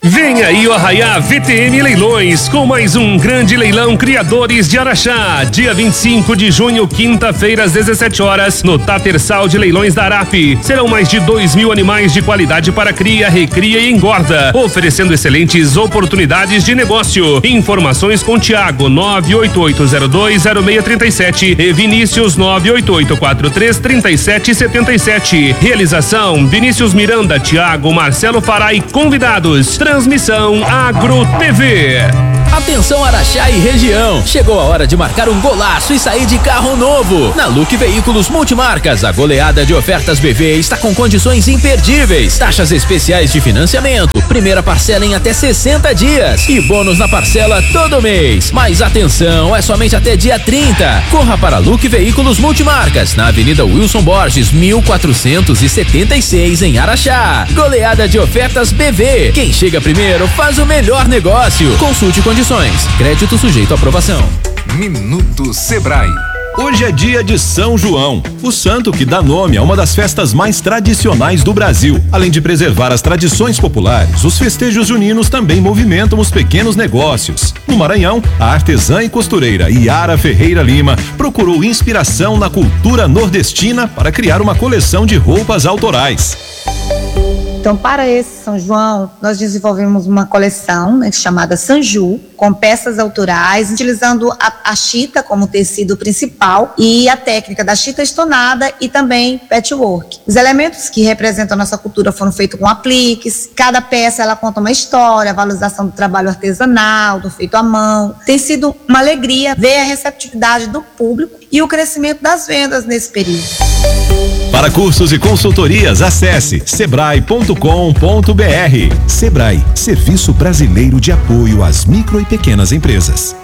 Vem aí o Arraiá VTM Leilões com mais um grande leilão Criadores de Araxá. Dia 25 de junho, quinta-feira, às 17 horas, no Tatersal de Leilões da Arape. Serão mais de 2.000 animais de qualidade para cria, recria e engorda, oferecendo excelentes oportunidades de negócio. Informações com Tiago 988020637 e Vinícius 988433777. Realização Vinícius Miranda, Tiago, Marcelo Fará e convidados. Transmissão Agro TV. Atenção Araxá e região, chegou a hora de marcar um golaço e sair de carro novo. Na Luque Veículos Multimarcas, a goleada de ofertas BV está com condições imperdíveis. Taxas especiais de financiamento, primeira parcela em até 60 dias e bônus na parcela todo mês. Mas atenção, é somente até dia 30. Corra para Luque Veículos Multimarcas, na Avenida Wilson Borges, 1476 em Araxá. Goleada de ofertas BV. Quem chega primeiro faz o melhor negócio. Consulte condições. Crédito sujeito à aprovação. Minuto Sebrae. Hoje é dia de São João, o santo que dá nome a uma das festas mais tradicionais do Brasil. Além de preservar as tradições populares, os festejos juninos também movimentam os pequenos negócios. No Maranhão, a artesã e costureira Yara Ferreira Lima procurou inspiração na cultura nordestina para criar uma coleção de roupas autorais. Então, para esse São João, nós desenvolvemos uma coleção, né, chamada Sanju, com peças autorais, utilizando a chita como tecido principal e a técnica da chita estonada e também patchwork. Os elementos que representam a nossa cultura foram feitos com apliques. Cada peça ela conta uma história, a valorização do trabalho artesanal, do feito à mão. Tem sido uma alegria ver a receptividade do público e o crescimento das vendas nesse período. Para cursos e consultorias, acesse sebrae.com.br. Sebrae, Serviço Brasileiro de Apoio às Micro e Pequenas Empresas.